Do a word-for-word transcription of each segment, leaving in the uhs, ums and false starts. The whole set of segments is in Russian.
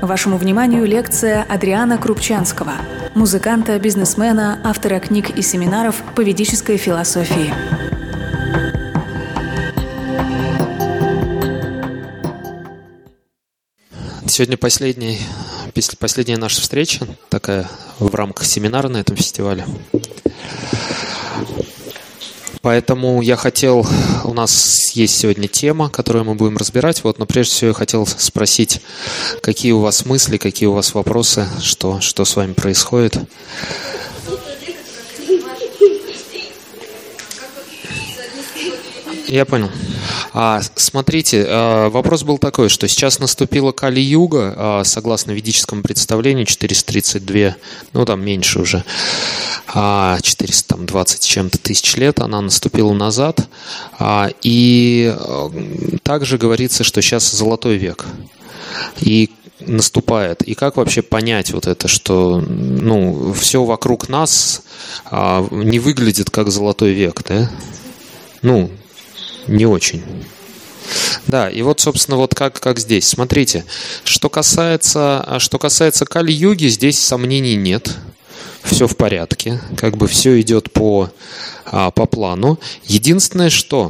Вашему вниманию лекция Адриана Крупчанского, музыканта, бизнесмена, автора книг и семинаров по ведической философии. Сегодня последний, последняя наша встреча, такая в рамках семинара на этом фестивале. Поэтому я хотел, у нас есть сегодня тема, которую мы будем разбирать, вот, но прежде всего я хотел спросить, какие у вас мысли, какие у вас вопросы, что, что с вами происходит. Я понял. А, смотрите, а, вопрос был такой, что сейчас наступила Кали-юга, а, согласно ведическому представлению, четыреста тридцать два, ну там меньше уже, а, четыреста двадцать с чем-то тысяч лет она наступила назад. А, и а, также говорится, что сейчас золотой век. И наступает. И как вообще понять вот это, что ну, все вокруг нас а, не выглядит как золотой век, да? Ну, не очень. Да, и вот, собственно, вот как, как здесь. Смотрите, что касается, что касается Кали-юги, здесь сомнений нет. Все в порядке, как бы все идет по, по плану. Единственное, что...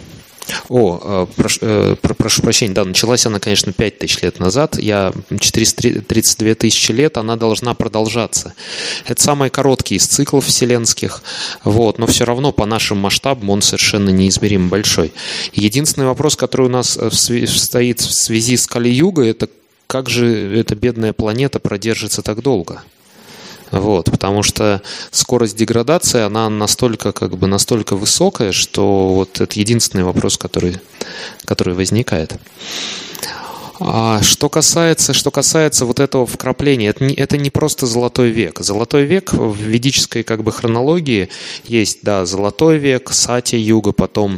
О, прошу, э, прошу прощения, да, началась она, конечно, пять тысяч лет назад. Я четыреста тридцать две тысячи лет, она должна продолжаться. Это самый короткий из циклов вселенских, вот, но все равно по нашим масштабам он совершенно неизмеримо большой. Единственный вопрос, который у нас стоит в связи с Кали-югой, это как же эта бедная планета продержится так долго? Вот, потому что скорость деградации, она настолько, как бы, настолько высокая, что вот это единственный вопрос, который, который возникает. А что касается, что касается вот этого вкрапления, это не, это не просто золотой век. Золотой век в ведической, как бы, хронологии есть, да, золотой век, сати-юга, потом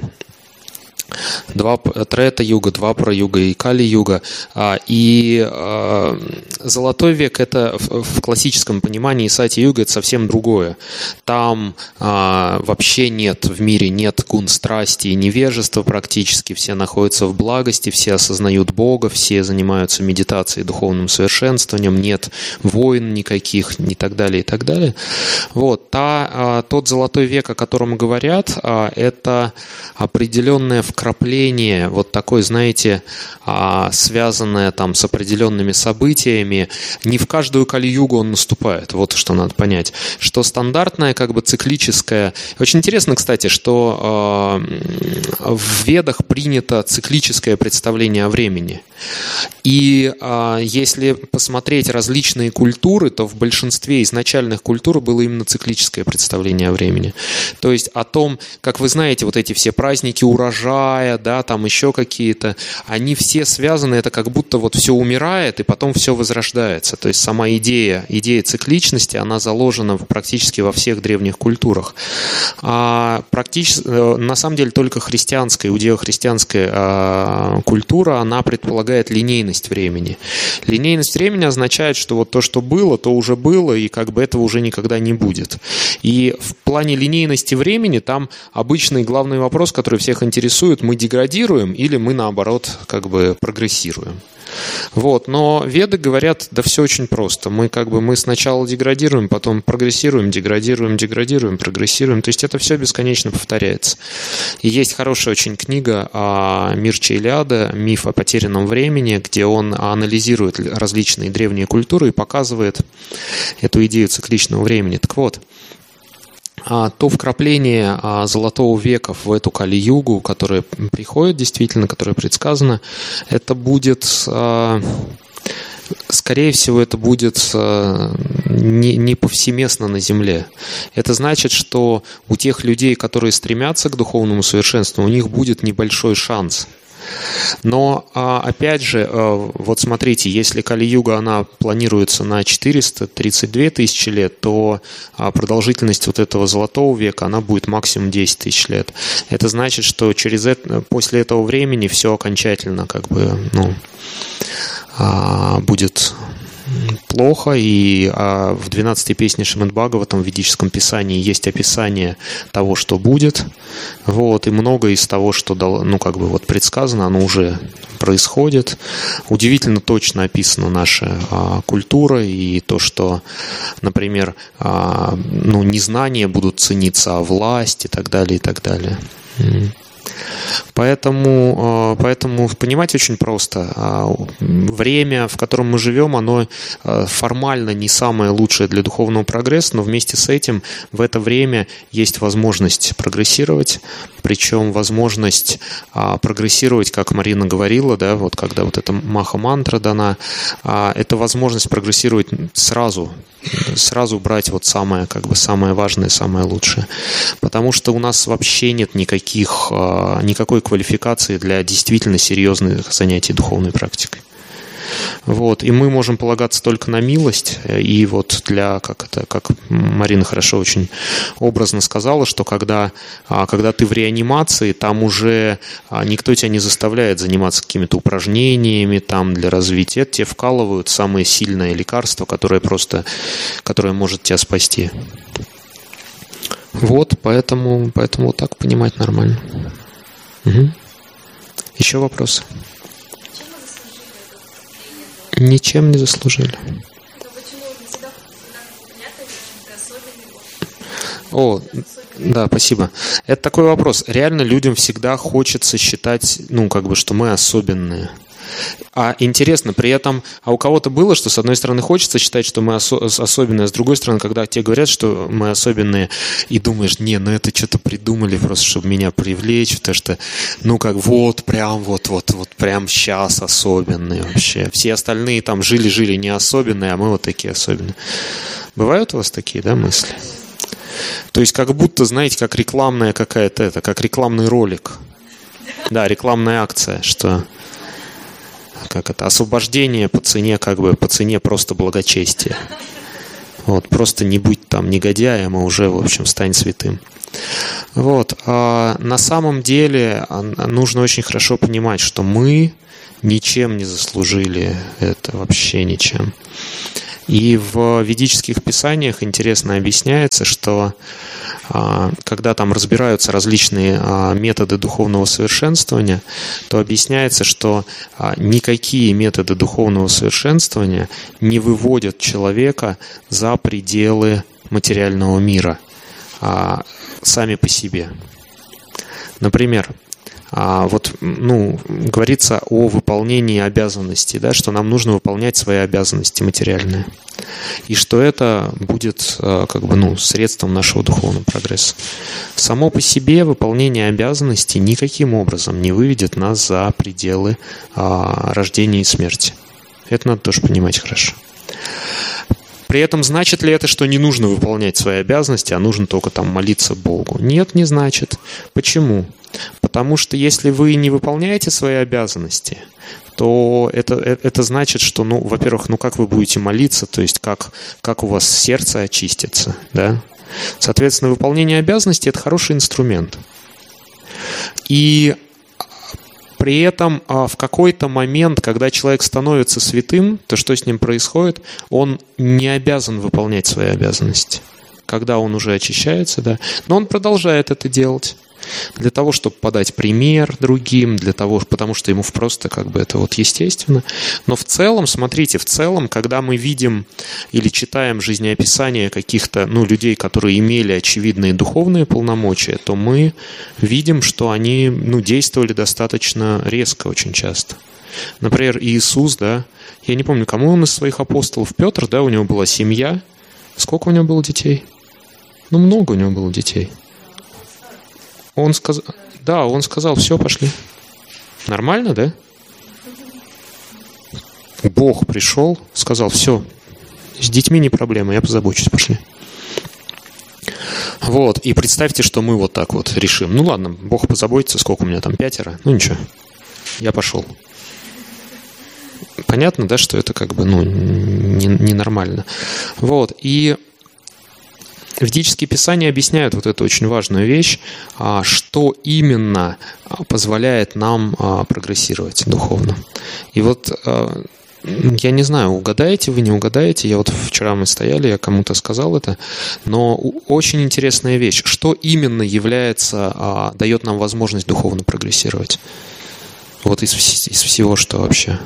два трета-юга, двапара-юга и кали-юга. И золотой век — это в классическом понимании сати-юга — это совсем другое. Там вообще нет, в мире нет гун страсти и невежества практически, все находятся в благости, все осознают Бога, все занимаются медитацией, духовным совершенствованием, нет войн никаких и так далее, и так далее. Вот. Та, тот золотой век, о котором говорят, это определенное вкрапление, вот такое, знаете, связанное там с определенными событиями. Не в каждую Кали-югу он наступает. Вот что надо понять. Что стандартное, как бы циклическое. Очень интересно, кстати, что в Ведах принято циклическое представление о времени. И если посмотреть различные культуры, то в большинстве изначальных культур было именно циклическое представление о времени. То есть о том, как вы знаете, вот эти все праздники урожая, да, там еще какие-то, они все связаны, это как будто вот все умирает и потом все возрождается. То есть сама идея, идея цикличности, она заложена практически во всех древних культурах. А практически, на самом деле только христианская, иудео-христианская а, культура, она предполагает линейность времени. Линейность времени означает, что вот то, что было, то уже было, и как бы этого уже никогда не будет. И в плане линейности времени там обычный главный вопрос, который всех интересует: мы деградируем или мы, наоборот, как бы прогрессируем. Вот. Но веды говорят, да все очень просто. Мы как бы мы сначала деградируем, потом прогрессируем, деградируем, деградируем, прогрессируем. То есть это все бесконечно повторяется. И есть хорошая очень книга Мирча Илиада «Миф о потерянном времени», где он анализирует различные древние культуры и показывает эту идею цикличного времени. Так вот, то вкрапление золотого века в эту Кали-югу, которое приходит действительно, которое предсказано, это будет, скорее всего, это будет не, не повсеместно на Земле. Это значит, что у тех людей, которые стремятся к духовному совершенству, у них будет небольшой шанс. Но, опять же, вот смотрите, если Кали-юга, она планируется на четыреста тридцать две тысячи лет, то продолжительность вот этого золотого века, она будет максимум десять тысяч лет. Это значит, что через это, после этого времени все окончательно как бы, ну, будет плохо, и а, в двенадцатой песне Шримад Бхагаватам в ведическом писании есть описание того, что будет, вот, и многое из того, что дало, ну, как бы вот предсказано, оно уже происходит. Удивительно точно описана наша а, культура, и то, что, например, а, ну, не знания будут цениться, а власть и так далее, и так далее. Поэтому, поэтому понимать очень просто. Время, в котором мы живем, оно формально не самое лучшее для духовного прогресса, но вместе с этим в это время есть возможность прогрессировать, причем возможность прогрессировать, как Марина говорила, да, вот когда вот эта маха-мантра дана, это возможность прогрессировать сразу, сразу брать вот самое, как бы самое важное, самое лучшее. Потому что у нас вообще нет никаких, никакой квалификации для действительно серьезных занятий духовной практикой. Вот. И мы можем полагаться только на милость. И вот для, как это, как Марина хорошо очень образно сказала, что когда, когда ты в реанимации, там уже никто тебя не заставляет заниматься какими-то упражнениями там, для развития. Тебе вкалывают самое сильное лекарство, которое просто, которое может тебя спасти. Вот, поэтому, поэтому вот так понимать нормально. Угу. Еще вопросы? Ничем не заслужили. О, да, спасибо. Это такой вопрос. Реально людям всегда хочется считать, ну, как бы, что мы особенные. А интересно, при этом, а у кого-то было, что с одной стороны хочется считать, что мы осо- особенные, а с другой стороны, когда тебе говорят, что мы особенные, и думаешь, не, ну это что-то придумали просто, чтобы меня привлечь, потому что, ну как, вот, прям, вот, вот, вот, прям сейчас особенные вообще. Все остальные там жили-жили не особенные, а мы вот такие особенные. Бывают у вас такие, да, мысли? То есть как будто, знаете, как рекламная какая-то, это, как рекламный ролик. Да, рекламная акция, что... Как это, освобождение по цене, как бы, по цене просто благочестия. Вот, просто не будь там негодяем, а уже, в общем, стань святым. Вот, а на самом деле нужно очень хорошо понимать, что мы ничем не заслужили это, вообще ничем. И в ведических писаниях интересно объясняется, что когда там разбираются различные методы духовного совершенствования, то объясняется, что никакие методы духовного совершенствования не выводят человека за пределы материального мира сами по себе. Например, вот, ну, говорится о выполнении обязанностей, да, что нам нужно выполнять свои обязанности материальные. И что это будет как бы, ну, средством нашего духовного прогресса. Само по себе выполнение обязанностей никаким образом не выведет нас за пределы а, рождения и смерти. Это надо тоже понимать хорошо. При этом значит ли это, что не нужно выполнять свои обязанности, а нужно только там молиться Богу? Нет, не значит. Почему? Потому что если вы не выполняете свои обязанности, то это, это значит, что, ну, во-первых, ну как вы будете молиться, то есть как, как у вас сердце очистится, да? Соответственно, выполнение обязанностей – это хороший инструмент. И при этом в какой-то момент, когда человек становится святым, то что с ним происходит? Он не обязан выполнять свои обязанности. Когда он уже очищается, да, но он продолжает это делать. Для того, чтобы подать пример другим, для того, потому что ему просто как бы это вот естественно. Но в целом, смотрите, в целом, когда мы видим или читаем жизнеописания каких-то, ну, людей, которые имели очевидные духовные полномочия, то мы видим, что они, ну, действовали достаточно резко очень часто. Например, Иисус, да, я не помню, кому он из своих апостолов, Петр, да, у него была семья. Сколько у него было детей? Ну, много у него было детей. Он сказал, да, он сказал, все, пошли. Нормально, да? Бог пришел, сказал, все, с детьми не проблема, я позабочусь, пошли. Вот, и представьте, что мы вот так вот решим. Ну ладно, Бог позаботится, сколько у меня там, пятеро, ну ничего, я пошел. Понятно, да, что это как бы, ну, ненормально. Не вот, и ведические писания объясняют вот эту очень важную вещь, что именно позволяет нам прогрессировать духовно. И вот я не знаю, угадаете вы, не угадаете. Я вот вчера мы стояли, я кому-то сказал это. Но очень интересная вещь. Что именно является, а, дает нам возможность духовно прогрессировать? Вот из, из всего, что вообще?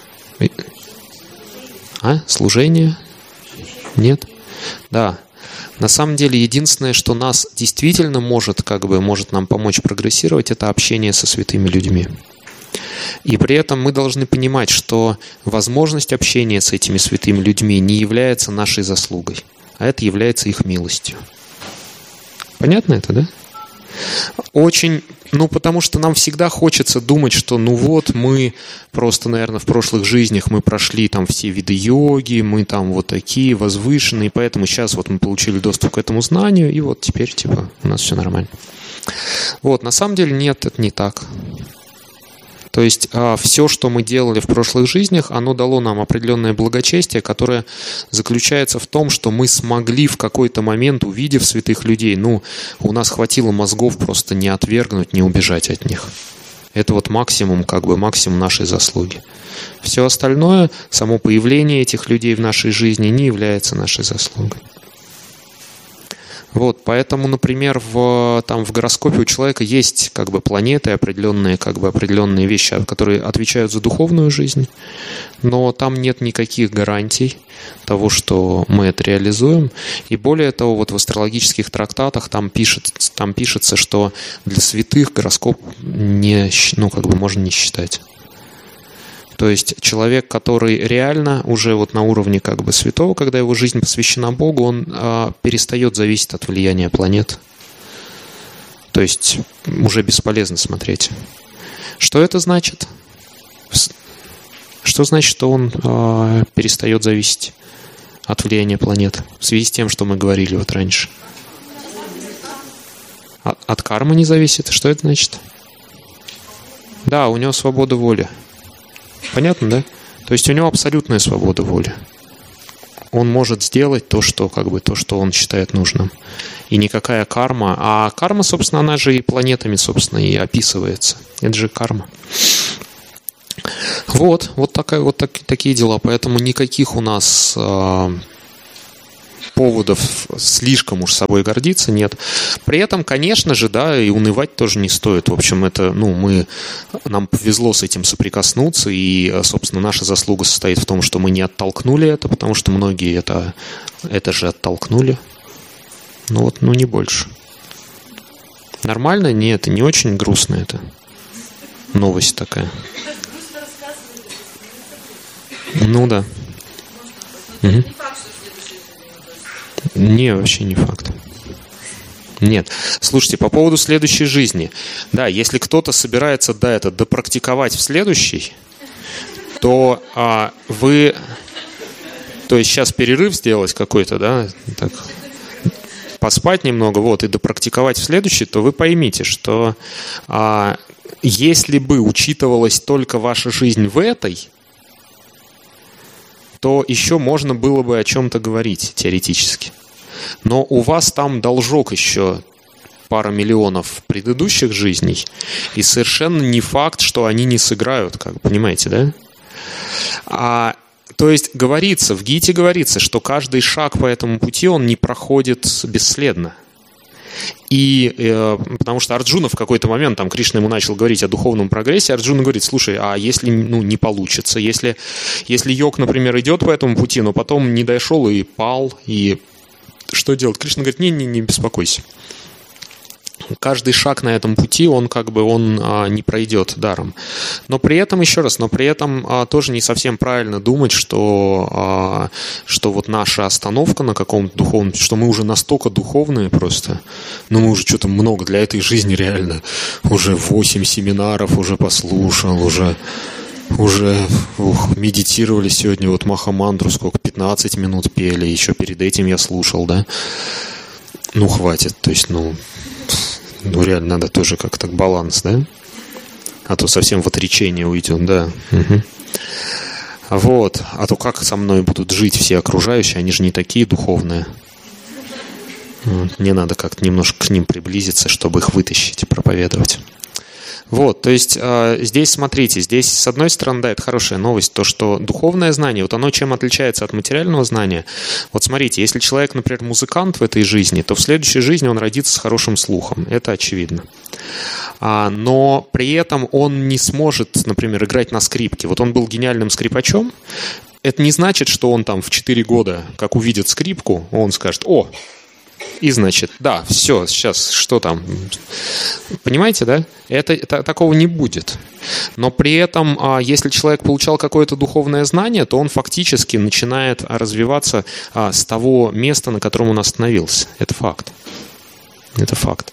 А? Служение? Нет? Да. На самом деле, единственное, что нас действительно может, как бы, может нам помочь прогрессировать, это общение со святыми людьми. И при этом мы должны понимать, что возможность общения с этими святыми людьми не является нашей заслугой, а это является их милостью. Понятно это, да? Очень, ну, потому что нам всегда хочется думать, что, ну вот, мы просто, наверное, в прошлых жизнях мы прошли там все виды йоги, мы там вот такие возвышенные, поэтому сейчас вот мы получили доступ к этому знанию, и вот теперь, типа, у нас все нормально. Вот, на самом деле нет, это не так. То есть а, все, что мы делали в прошлых жизнях, оно дало нам определенное благочестие, которое заключается в том, что мы смогли в какой-то момент, увидев святых людей, ну, у нас хватило мозгов просто не отвергнуть, не убежать от них. Это вот максимум, как бы максимум нашей заслуги. Все остальное, само появление этих людей в нашей жизни не является нашей заслугой. Вот, поэтому, например, в, там, в гороскопе у человека есть как бы планеты, определенные, как бы, определенные вещи, которые отвечают за духовную жизнь, но там нет никаких гарантий того, что мы это реализуем. И более того, вот в астрологических трактатах там, пишет, там пишется, что для святых гороскоп не, ну, как бы можно не считать. То есть человек, который реально уже вот на уровне как бы святого, когда его жизнь посвящена Богу, он а, перестает зависеть от влияния планет. То есть уже бесполезно смотреть. Что это значит? Что значит, что он а, перестает зависеть от влияния планет? В связи с тем, что мы говорили вот раньше. От, от кармы не зависит. Что это значит? Да, у него свобода воли. Понятно, да? То есть у него абсолютная свобода воли. Он может сделать то, что, как бы, то, что он считает нужным. И никакая карма. А карма, собственно, она же и планетами, собственно, и описывается. Это же карма. Вот, вот, такая, вот так, такие дела. Поэтому никаких у нас э, поводов слишком уж собой гордиться нет. При этом, конечно же, да, и унывать тоже не стоит. В общем, это, ну, мы, нам повезло с этим соприкоснуться, и, собственно, наша заслуга состоит в том, что мы не оттолкнули это, потому что многие это, это же оттолкнули. Ну вот, ну не больше. Нормально? Нет, не очень грустно это. Новость такая. Ну да. Угу. Не, вообще не факт. Нет. Слушайте, по поводу следующей жизни. Да, если кто-то собирается, да, это допрактиковать в следующей, то а, вы... То есть сейчас перерыв сделать какой-то, да, так, поспать немного, вот, и допрактиковать в следующей, то вы поймите, что а, если бы учитывалась только ваша жизнь в этой, то еще можно было бы о чем-то говорить теоретически. Но у вас там должок еще пара миллионов предыдущих жизней, и совершенно не факт, что они не сыграют, как понимаете, да? А, то есть говорится, в Гите говорится, что каждый шаг по этому пути, он не проходит бесследно. И э, потому что Арджуна в какой-то момент, там Кришна ему начал говорить о духовном прогрессе, Арджуна говорит: слушай, а если, ну, не получится, если, если йог, например, идет по этому пути, но потом не дошел и пал, и что делать? Кришна говорит: не-не, не беспокойся. Каждый шаг на этом пути, он как бы он а, не пройдет даром. Но при этом, еще раз, но при этом а, тоже не совсем правильно думать, что, а, что вот наша остановка на каком-то духовном, что мы уже настолько духовные просто, ну мы уже что-то много для этой жизни реально, уже восемь семинаров уже послушал, уже, уже ух, медитировали сегодня, вот Махамантру сколько, пятнадцать минут пели, еще перед этим я слушал, да. Ну хватит, то есть, ну... Ну, реально, надо тоже как-то баланс, да? А то совсем в отречение уйдем, да. Угу. Вот. А то как со мной будут жить все окружающие? Они же не такие духовные. Вот. Мне надо как-то немножко к ним приблизиться, чтобы их вытащить и проповедовать. Вот, то есть э, здесь, смотрите, здесь, с одной стороны, да, это хорошая новость, то, что духовное знание, вот оно чем отличается от материального знания. Вот смотрите, если человек, например, музыкант в этой жизни, то в следующей жизни он родится с хорошим слухом, это очевидно. А, но при этом он не сможет, например, играть на скрипке. Вот он был гениальным скрипачом, это не значит, что он там в четыре года, как увидит скрипку, он скажет: «О!» И, значит, да, все, сейчас, что там? Понимаете, да? Это, это, такого не будет. Но при этом, если человек получал какое-то духовное знание, то он фактически начинает развиваться с того места, на котором он остановился. Это факт. Это факт.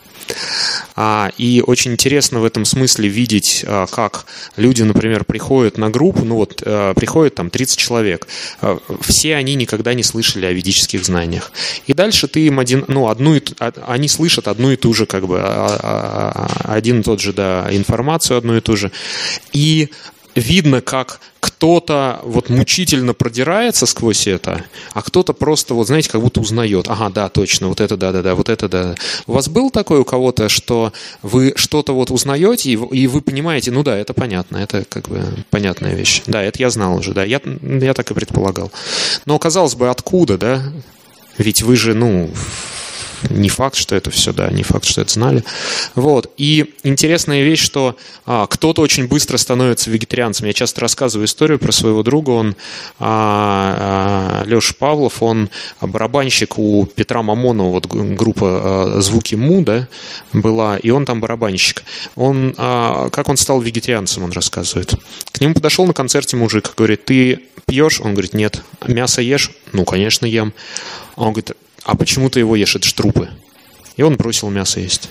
И очень интересно в этом смысле видеть, как люди, например, приходят на группу, ну вот приходят там тридцать человек, все они никогда не слышали о ведических знаниях. И дальше ты им один, ну, одну, они слышат одну и ту же, как бы, один и тот же, да, информацию одну и ту же. И видно, как кто-то вот мучительно продирается сквозь это, а кто-то просто, вот знаете, как будто узнает. Ага, да, точно, вот это да-да-да, вот это да. У вас был такое у кого-то, что вы что-то вот узнаете, и, и вы понимаете, ну да, это понятно, это как бы понятная вещь. Да, это я знал уже, да, я, я так и предполагал. Но, казалось бы, откуда, да? Ведь вы же, ну... Не факт, что это все, да, не факт, что это знали. Вот. И интересная вещь, что а, кто-то очень быстро становится вегетарианцем. Я часто рассказываю историю про своего друга. Он, а, а, Леша Павлов, он барабанщик у Петра Мамонова, вот группа а, «Звуки Му», да, была, и он там барабанщик. Он, а, как он стал вегетарианцем, он рассказывает. К нему подошел на концерте мужик, говорит: «Ты пьешь?» Он говорит: «Нет». «Мясо ешь?» «Ну, конечно, ем». Он говорит: «А почему ты его ешь? Это ж трупы». И он бросил мясо есть.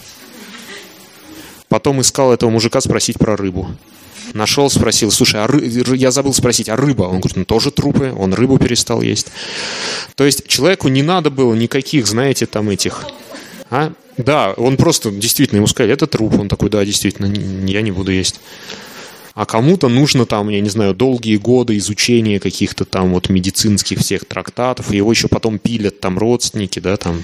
Потом искал этого мужика спросить про рыбу. Нашел, спросил: «Слушай, а ры... я забыл спросить, а рыба?» Он говорит: «Ну, тоже трупы». Он рыбу перестал есть. То есть человеку не надо было никаких, знаете, там этих... А? Да, он просто, действительно, ему сказали: «Это труп». Он такой: «Да, действительно, я не буду есть». А кому-то нужно там, я не знаю, долгие годы изучения каких-то там вот медицинских всех трактатов, и его еще потом пилят там родственники, да, там.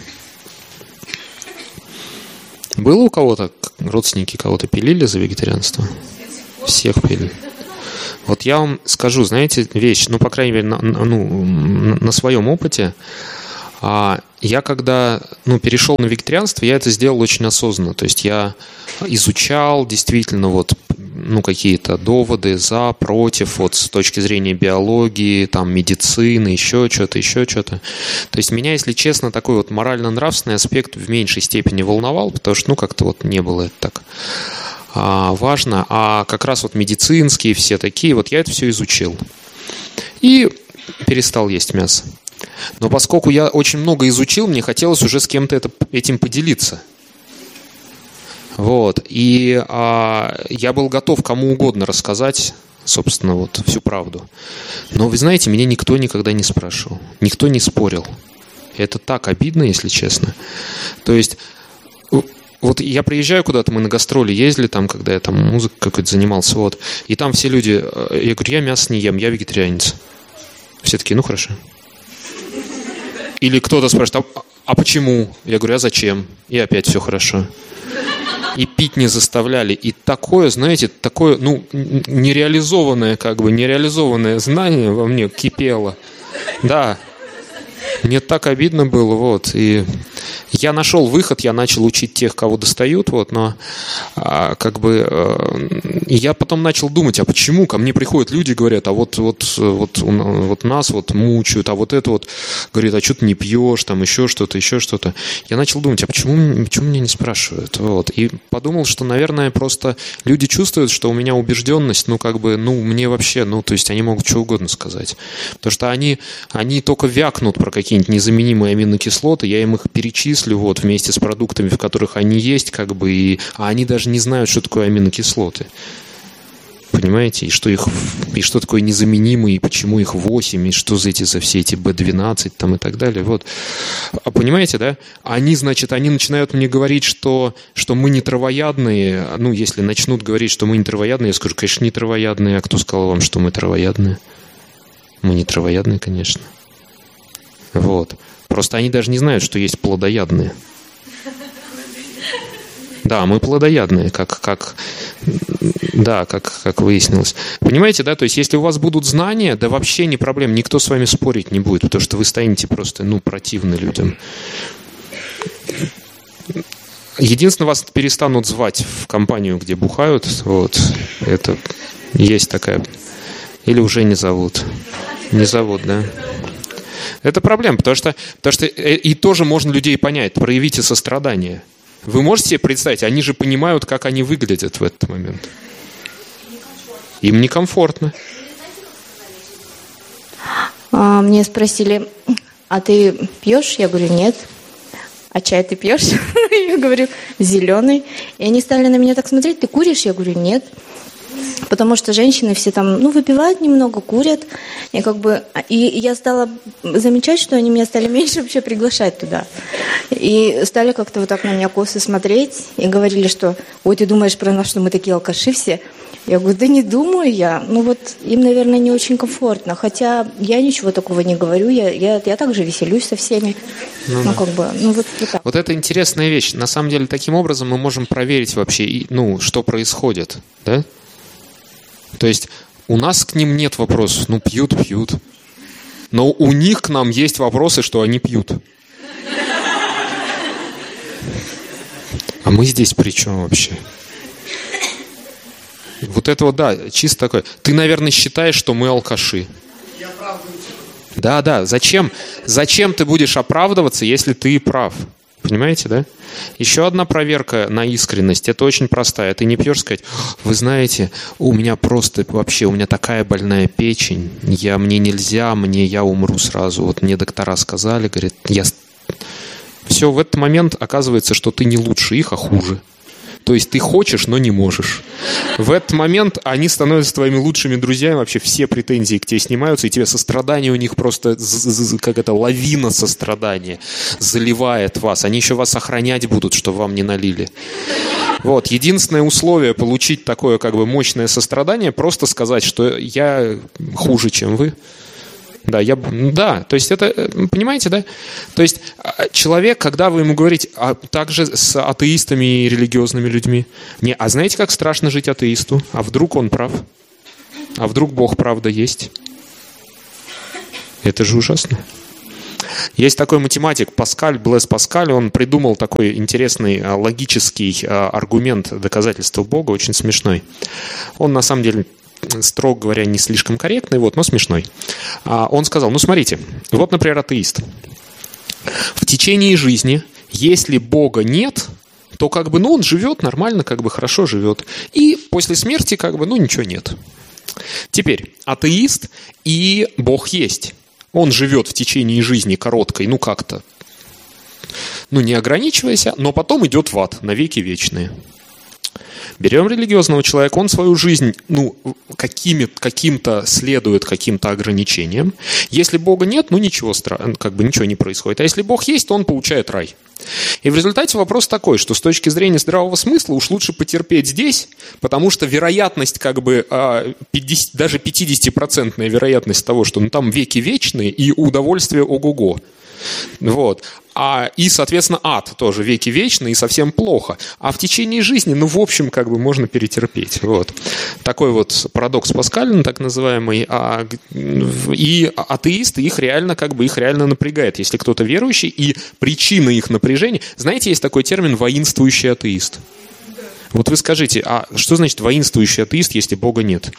Было у кого-то, родственники кого-то пилили за вегетарианство? Всех пилили. Вот я вам скажу, знаете, вещь, ну, по крайней мере, на, ну, на своем опыте, а я когда, ну, перешел на вегетарианство, я это сделал очень осознанно. То есть я изучал действительно вот, ну, какие-то доводы за, против, вот с точки зрения биологии, там, медицины, еще что-то, еще что-то. То есть меня, если честно, такой вот морально-нравственный аспект в меньшей степени волновал, потому что, ну, как-то вот не было это так а, важно. А как раз вот медицинские все такие, вот я это все изучил. И перестал есть мясо. Но поскольку я очень много изучил, мне хотелось уже с кем-то это, этим поделиться. Вот. И а, я был готов кому угодно рассказать, собственно, вот всю правду. Но вы знаете, меня никто никогда не спрашивал. Никто не спорил. Это так обидно, если честно. То есть, вот я приезжаю куда-то, мы на гастроли ездили, там, когда я там музыкой какой-то занимался, вот, и там все люди, я говорю: «Я мясо не ем, я вегетарианец». Все такие: «Ну, хорошо». Или кто-то спрашивает: а, а почему? Я говорю: а зачем? И опять все хорошо. И пить не заставляли. И такое, знаете, такое, ну, нереализованное, как бы, нереализованное знание во мне кипело. Да. Мне так обидно было, вот. И я нашел выход, я начал учить тех, кого достают, вот, но а, как бы а, и я потом начал думать: а почему ко мне приходят люди и говорят: а вот, вот, вот, вот нас вот мучают, а вот это вот, говорит: а что ты не пьешь, там еще что-то, еще что-то. Я начал думать: а почему, почему меня не спрашивают? Вот. И подумал, что, наверное, просто люди чувствуют, что у меня убежденность, ну, как бы, ну, мне вообще, ну, то есть они могут что угодно сказать. Потому что они, они только вякнут про какие-нибудь незаменимые аминокислоты, я им их перечислю, вот, вместе с продуктами, в которых они есть, как бы, и, а они даже не знают, что такое аминокислоты. Понимаете? И что их, и что такое незаменимые, и почему их восемь, и что за эти, за все эти бэ двенадцать там и так далее. Вот. А понимаете, да? Они, значит, они начинают мне говорить, что, что мы не травоядные. Ну, если начнут говорить, что мы не травоядные, я скажу: конечно, не травоядные. А кто сказал вам, что мы травоядные? Мы не травоядные, конечно. Вот. Просто они даже не знают, что есть плодоядные. Да, мы плодоядные, как, как, да, как, как выяснилось. Понимаете, да? То есть, если у вас будут знания, да вообще не проблем, никто с вами спорить не будет, потому что вы станете просто, ну, противны людям. Единственное, вас перестанут звать в компанию, где бухают. Вот. Это есть такая. Или уже не зовут. Не зовут, да. Это проблема, потому что, потому что и тоже можно людей понять. Проявите сострадание. Вы можете себе представить, они же понимают, как они выглядят в этот момент. Им некомфортно. А, мне спросили, а ты пьешь? Я говорю, нет. А чай ты пьешь? Я говорю, зеленый. И они стали на меня так смотреть, ты куришь? Я говорю, нет. Потому что женщины все там, ну, выпивают немного, курят. И как бы, и я стала замечать, что они меня стали меньше вообще приглашать туда. И стали как-то вот так на меня косо смотреть. И говорили, что, ой, ты думаешь про нас, что мы такие алкаши все? Я говорю, да не думаю я. Ну вот им, наверное, не очень комфортно. Хотя я ничего такого не говорю. Я, я, я также веселюсь со всеми. Ну, ну да. Как бы, ну вот, вот так. Вот это интересная вещь. На самом деле, таким образом мы можем проверить вообще, ну, что происходит, да? То есть у нас к ним нет вопросов. Ну, пьют, пьют. Но у них к нам есть вопросы, что они пьют. А мы здесь при чем вообще? Вот это вот, да, чисто такое. Ты, наверное, считаешь, что мы алкаши. Да, да. Зачем, зачем ты будешь оправдываться, если ты прав? Понимаете, да? Еще одна проверка на искренность. Это очень простая. Ты не пьешь сказать, вы знаете, у меня просто вообще, у меня такая больная печень, я, мне нельзя, мне я умру сразу. Вот мне доктора сказали, говорят, я... Все, в этот момент оказывается, что ты не лучше их, а хуже. То есть ты хочешь, но не можешь. В этот момент они становятся твоими лучшими друзьями, вообще все претензии к тебе снимаются, и тебе сострадание у них просто, как это, лавина сострадания заливает вас. Они еще вас охранять будут, чтобы вам не налили. Вот. Единственное условие получить такое как бы мощное сострадание, просто сказать, что я хуже, чем вы. Да, я, да, то есть это, понимаете, да? То есть человек, когда вы ему говорите, а также с атеистами и религиозными людьми, не, а знаете, как страшно жить атеисту? А вдруг он прав? А вдруг Бог правда есть? Это же ужасно. Есть такой математик Паскаль, Блэс Паскаль, он придумал такой интересный логический аргумент доказательства Бога, очень смешной. Он на самом деле... строго говоря, не слишком корректный, вот, но смешной. Он сказал, ну смотрите, вот, например, атеист. В течение жизни, если Бога нет, то как бы, ну, он живет нормально, как бы хорошо живет. И после смерти как бы, ну, ничего нет. Теперь, атеист и Бог есть. Он живет в течение жизни короткой, ну, как-то, ну, не ограничиваясь, но потом идет в ад, навеки вечные. Берем религиозного человека, он свою жизнь, ну, какими, каким-то следует каким-то ограничениям. Если Бога нет, ну, ничего, как бы ничего не происходит. А если Бог есть, то он получает рай. И в результате вопрос такой, что с точки зрения здравого смысла уж лучше потерпеть здесь, потому что вероятность, как бы, пятьдесят, даже пятидесятипроцентная вероятность того, что ну, там веки вечные и удовольствие ого-го. Вот. А, и, соответственно, ад тоже веки вечный и совсем плохо. А в течение жизни, ну, в общем, как бы можно перетерпеть. Вот. Такой вот парадокс Паскаля, так называемый. А, и атеисты, их реально, как бы, их реально напрягает. Если кто-то верующий, и причина их напряжения... Знаете, есть такой термин «воинствующий атеист». Вот вы скажите, а что значит воинствующий атеист, если Бога нет?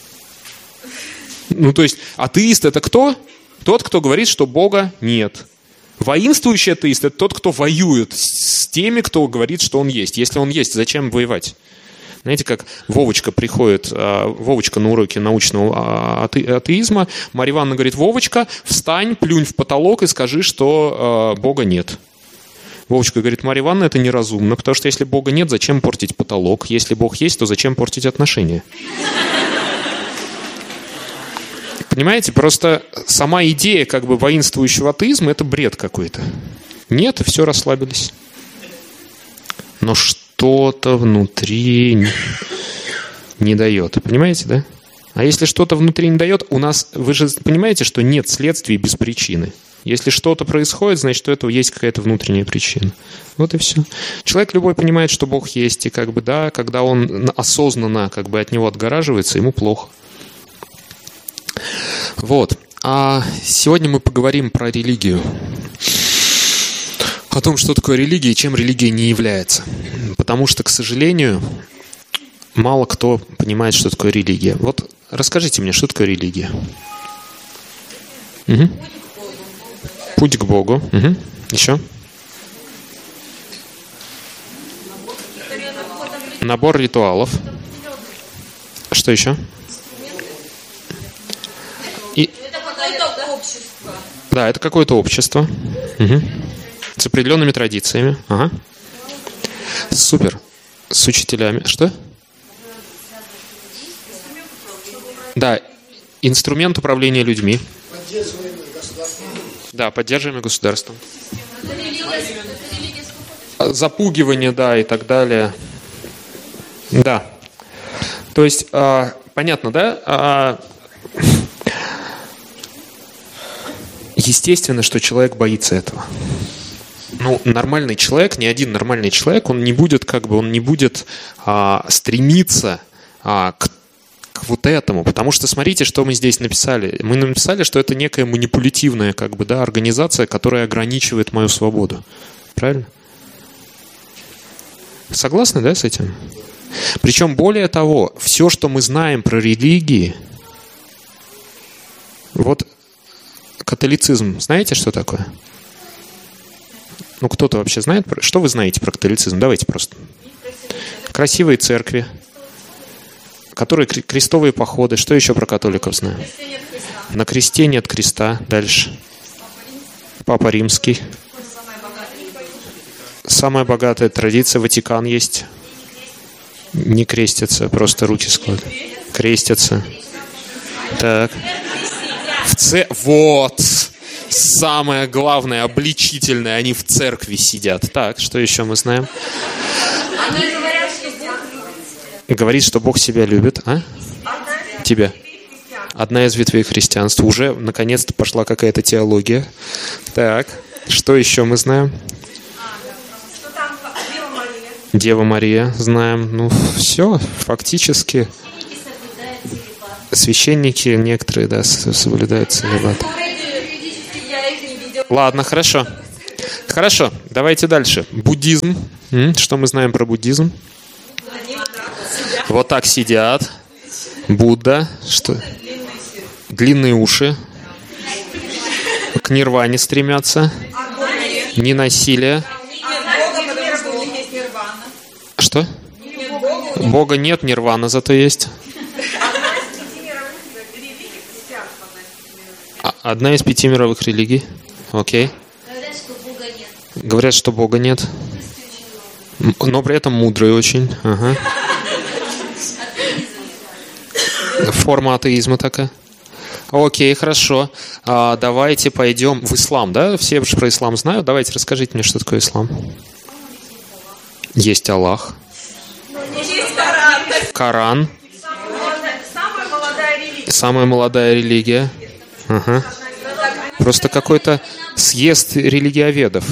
Ну, то есть, атеист — это кто? Тот, кто говорит, что Бога нет. Воинствующий атеист – это тот, кто воюет с теми, кто говорит, что он есть. Если он есть, зачем воевать? Знаете, как Вовочка приходит, Вовочка на уроке научного атеизма, Марья Ивановна говорит, Вовочка, встань, плюнь в потолок и скажи, что Бога нет. Вовочка говорит, Марья Ивановна, это неразумно, потому что если Бога нет, зачем портить потолок? Если Бог есть, то зачем портить отношения? Понимаете, просто сама идея как бы воинствующего атеизма – это бред какой-то. Нет, и все, расслабились. Но что-то внутри не, не дает. Понимаете, да? А если что-то внутри не дает, у нас, вы же понимаете, что нет следствий без причины. Если что-то происходит, значит, у этого есть какая-то внутренняя причина. Вот и все. Человек любой понимает, что Бог есть, и как бы, да, когда он осознанно как бы от него отгораживается, ему плохо. Вот. А сегодня мы поговорим про религию. О том, что такое религия и чем религия не является. Потому что, к сожалению, мало кто понимает, что такое религия. Вот расскажите мне, что такое религия? Угу. Путь к Богу. Угу. Еще? Набор ритуалов. Что еще? И... Это какое-то общество. Да, это какое-то общество. Угу. С определенными традициями. Ага. Супер. С учителями. Что? Да, инструмент управления людьми. Поддерживаемый государством. Да, поддерживаемый государством. Запугивание, да, и так далее. Да. То есть, а, понятно, да? А, естественно, что человек боится этого. Ну, нормальный человек, ни один нормальный человек, он не будет, как бы, он не будет а, стремиться а, к к вот этому, потому что смотрите, что мы здесь написали. Мы написали, что это некая манипулятивная, как бы, да, организация, которая ограничивает мою свободу. Правильно? Согласны, да, с этим? Причем, более того, все, что мы знаем про религии, вот католицизм, знаете, что такое? Ну, кто-то вообще знает? Что вы знаете про католицизм? Давайте просто. Красивые церкви, которые крестовые походы. Что еще про католиков знаю? На кресте нет креста. Дальше. Папа Римский. Самая богатая традиция. Ватикан есть. Не крестятся, просто руки складывают. Крестятся. Так. В ц... Вот. Самое главное, обличительное. Они в церкви сидят. Так, что еще мы знаем? Говорит, что Бог себя любит. А? Тебя. Одна из ветвей христианства. Уже, наконец-то, пошла какая-то теология. Так, что еще мы знаем? Дева Мария, знаем. Ну, все, фактически. Священники некоторые, да, соблюдают целибат. Ладно, хорошо. Хорошо, давайте дальше. Буддизм. Что мы знаем про буддизм? Вот так сидят. Будда. Что? Длинные уши. К нирване стремятся. Не насилие. Что? Бога нет, нирвана зато есть. Одна из пяти мировых религий. Окей. Говорят, что Бога нет. Но при этом мудрый очень. Ага. Форма атеизма такая. Окей, хорошо. А, давайте пойдем в ислам, да? Все же про ислам знают. Давайте расскажите мне, что такое ислам. Есть Аллах. Есть Коран. Коран. Самая молодая религия. Самая молодая религия. Ага. Просто какой-то съезд религиоведов.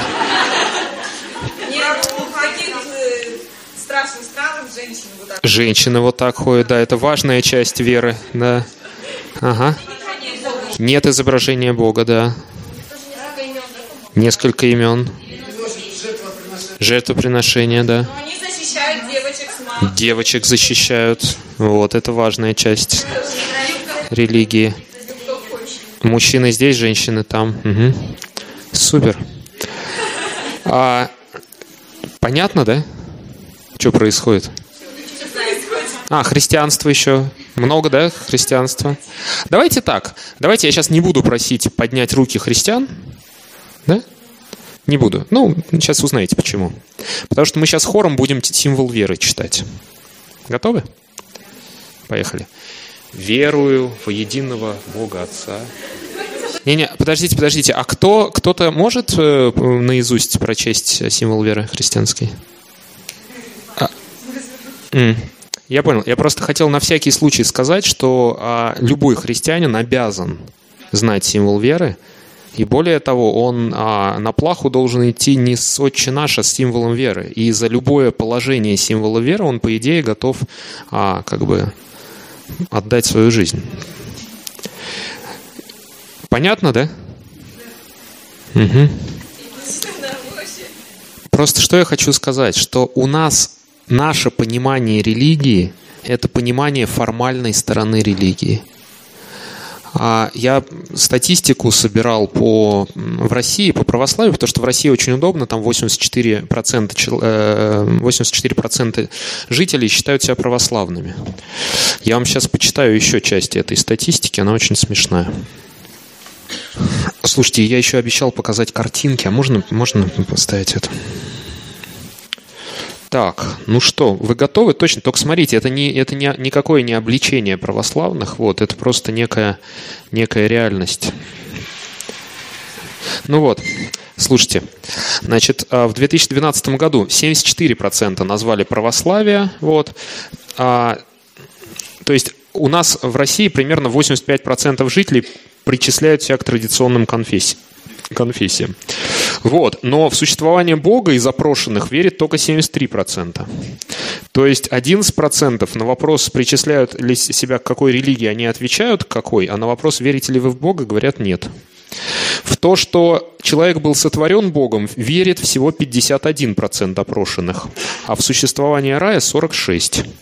Нет, у каких страшных странах женщины вот так. Женщины вот так ходят, да, это важная часть веры, да. Ага. Нет изображения Бога, да. Несколько имен. Жертвоприношения, да. Но они защищают девочек с мамой. Девочек защищают. Вот, это важная часть религии. Мужчины здесь, женщины там. Угу. Супер. А, понятно, да? Что происходит? А, христианство еще. Много, да, христианства? Давайте так. Давайте я сейчас не буду просить поднять руки христиан. Да? Не буду. Ну, сейчас узнаете почему. Потому что мы сейчас хором будем символ веры читать. Готовы? Поехали. Верую во единого Бога Отца. Не-не, подождите, подождите. А кто, кто-то может э, наизусть прочесть символ веры христианский? А. М. Я понял. Я просто хотел на всякий случай сказать, что а, любой христианин обязан знать символ веры, И более того, он а, на плаху должен идти не с «Отче наш», а с символом веры. И за любое положение символа веры он, по идее, готов а, как бы отдать свою жизнь. Понятно, да? Угу. Просто что я хочу сказать, что у нас наше понимание религии – это понимание формальной стороны религии. Я статистику собирал по, в России по православию, потому что в России очень удобно, там восемьдесят четыре процента, восемьдесят четыре процента жителей считают себя православными. Я вам сейчас почитаю еще части этой статистики, она очень смешная. Слушайте, я еще обещал показать картинки, а можно, можно поставить это? Так, ну что, вы готовы? Точно, только смотрите, это, не, это не, никакое не обличение православных, вот, это просто некая, некая реальность. Ну вот, слушайте, значит, в две тысячи двенадцатом году семьдесят четыре процента назвали православие, вот, а, то есть у нас в России примерно восемьдесят пять процентов жителей причисляют себя к традиционным конфессиям. конфессиям. Вот. Но в существование Бога и запрошенных верит только семьдесят три процента. То есть одиннадцать процентов на вопрос, причисляют ли себя к какой религии, они отвечают к какой, а на вопрос, верите ли вы в Бога, говорят нет. В то, что человек был сотворен Богом, верит всего пятьдесят один процент опрошенных, а в существование рая сорок шесть процентов.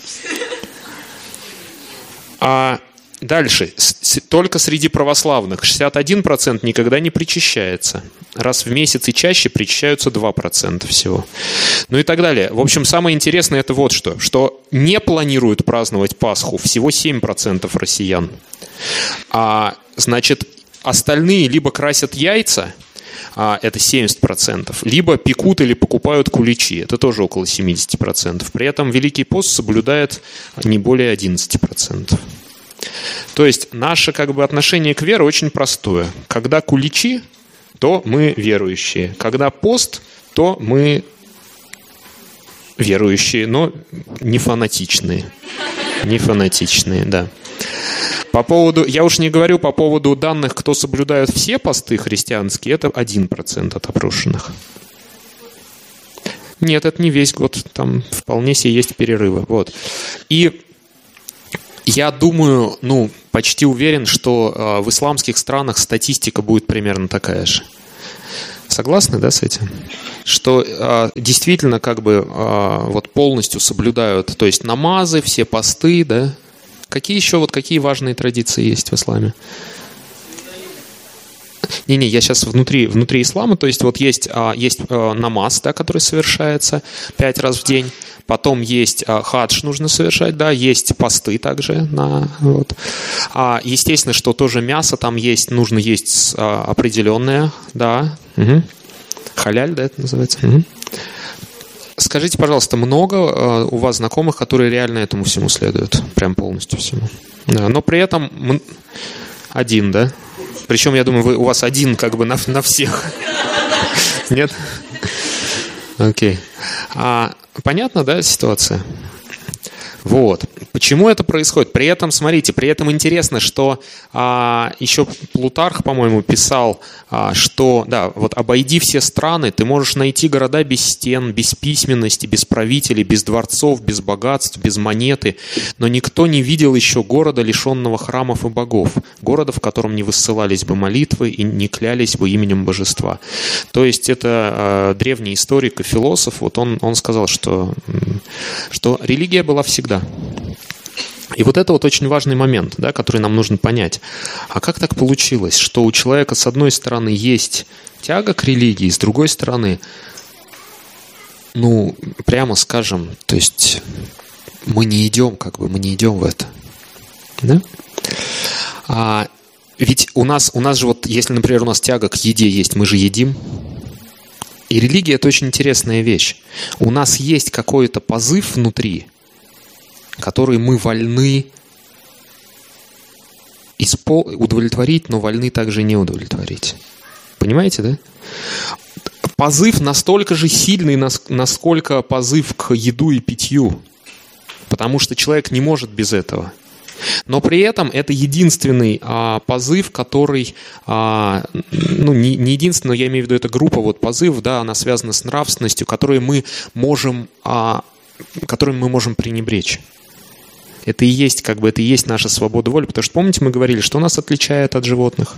А дальше. Только среди православных шестьдесят один процент никогда не причащается. Раз в месяц и чаще причащаются два процента всего. Ну и так далее. В общем, самое интересное это вот что. Что не планируют праздновать Пасху всего семь процентов россиян. А, значит, остальные либо красят яйца, а, это семьдесят процентов, либо пекут или покупают куличи. Это тоже около семьдесят процентов. При этом Великий пост соблюдает не более одиннадцать процентов. То есть наше как бы отношение к вере очень простое. Когда куличи, то мы верующие. Когда пост, то мы верующие, но не фанатичные. Не фанатичные, да. По поводу, я уж не говорю по поводу данных, кто соблюдает все посты христианские, это один процент от опрошенных. Нет, это не весь год, там вполне себе есть перерывы. Вот. И я думаю, ну, почти уверен, что э, в исламских странах статистика будет примерно такая же. Согласны, да, с этим? Что э, действительно как бы э, вот полностью соблюдают, то есть намазы, все посты, да? Какие еще вот какие важные традиции есть в исламе? Не-не, я сейчас внутри, внутри ислама, то есть вот есть, а, есть а, намаз, да, который совершается пять раз в день, потом есть а, хадж нужно совершать, да, есть посты также, на, вот. А, естественно, что тоже мясо там есть, нужно есть а, определенное, да, угу. Халяль, да, это называется. Угу. Скажите, пожалуйста, много а, у вас знакомых, которые реально этому всему следуют, прям полностью всему? Да, но при этом один, да? Причем, я думаю, вы, у вас один как бы на, на всех. Нет? Окей. А, понятно, да, ситуация? Вот. Почему это происходит? При этом, смотрите, при этом интересно, что а, еще Плутарх, по-моему, писал, а, что, да, вот обойди все страны, ты можешь найти города без стен, без письменности, без правителей, без дворцов, без богатств, без монеты, но никто не видел еще города, лишенного храмов и богов, города, в котором не высылались бы молитвы и не клялись бы именем божества. То есть это а, древний историк и философ, вот он, он сказал, что, что религия была всегда. И вот это вот очень важный момент, да, который нам нужно понять. А как так получилось, что у человека с одной стороны есть тяга к религии, с другой стороны, ну, прямо скажем, то есть мы не идем, как бы, мы не идем в это. Да? А, ведь у нас, у нас же вот, если, например, у нас тяга к еде есть, мы же едим. И религия – это очень интересная вещь. У нас есть какой-то позыв внутри, который мы вольны испол... удовлетворить, но вольны также не удовлетворить. Понимаете, да? Позыв настолько же сильный, насколько позыв к еду и питью. Потому что человек не может без этого. Но при этом это единственный а, позыв, который, а, ну не, не единственный, но я имею в виду, это группа вот позывов, да, она связана с нравственностью, которой мы можем, а, которой мы можем пренебречь. Это и есть, как бы, это и есть наша свобода воли, потому что, помните, мы говорили, что нас отличает от животных?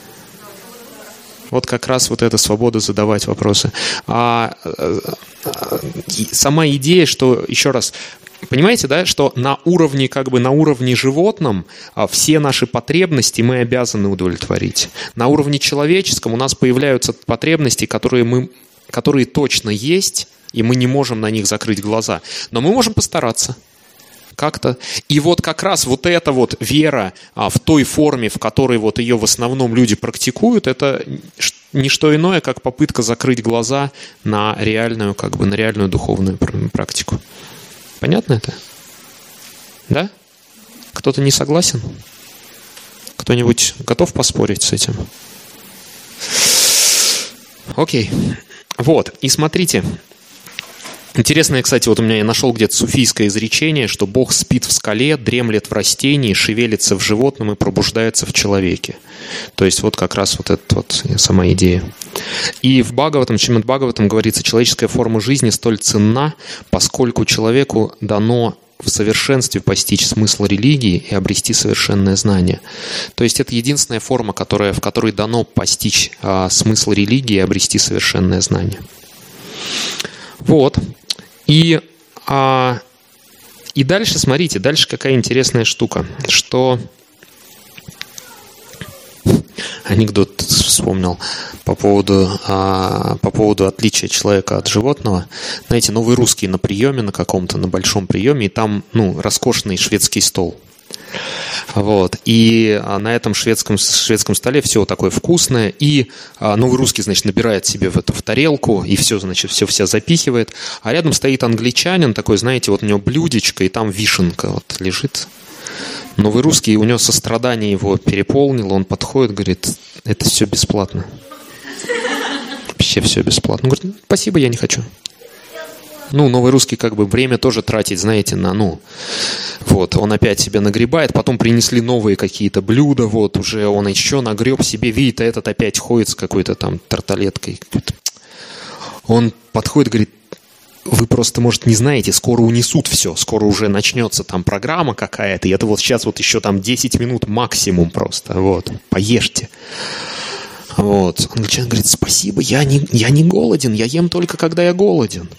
Вот как раз вот эта свобода задавать вопросы. А, а, а, сама идея, что, еще раз, понимаете, да, что на уровне, как бы на уровне животном а, все наши потребности мы обязаны удовлетворить. На уровне человеческом у нас появляются потребности, которые, мы, которые точно есть, и мы не можем на них закрыть глаза. Но мы можем постараться. Как-то. И вот как раз вот эта вот вера а, в той форме, в которой вот ее в основном люди практикуют, это не что иное, как попытка закрыть глаза на реальную, как бы на реальную духовную практику. Понятно это? Да? Кто-то не согласен? Кто-нибудь готов поспорить с этим? Окей. Вот. И смотрите. Интересное, кстати, вот у меня я нашел где-то суфийское изречение, что Бог спит в скале, дремлет в растении, шевелится в животном и пробуждается в человеке. То есть вот как раз вот эта вот сама идея. И в Бхагаватам, Шримад Бхагаватам говорится, человеческая форма жизни столь ценна, поскольку человеку дано в совершенстве постичь смысл религии и обрести совершенное знание. То есть это единственная форма, которая, в которой дано постичь а, смысл религии и обрести совершенное знание. Вот. И, а, и дальше, смотрите, дальше какая интересная штука, что анекдот вспомнил по поводу, а, по поводу отличия человека от животного. Знаете, новый русский на приеме, на каком-то, на большом приеме, и там, ну, роскошный шведский стол. Вот. И на этом шведском, шведском столе все такое вкусное. И а, новый русский, значит, набирает себе в эту в тарелку и все, значит, все вся запихивает. А рядом стоит англичанин такой, знаете, вот у него блюдечко, и там вишенка вот лежит. Новый русский, у него сострадание его переполнило, он подходит, говорит, это все бесплатно. Вообще все бесплатно. Он говорит, спасибо, я не хочу. Ну, новый русский как бы время тоже тратить, знаете, на, ну, вот, он опять себе нагребает, потом принесли новые какие-то блюда, вот, уже он еще нагреб себе, видит, а этот опять ходит с какой-то там тарталеткой. Он подходит, говорит, вы просто, может, не знаете, скоро унесут все, скоро уже начнется там программа какая-то, и это вот сейчас вот еще там десять минут максимум просто, вот, поешьте. Вот. Англичанин говорит, спасибо, я не, я не голоден, я ем только, когда я голоден.